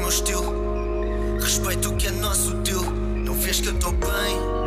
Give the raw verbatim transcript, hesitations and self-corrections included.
estilo. Respeito o que é nosso, tio. Não vês que eu tô bem?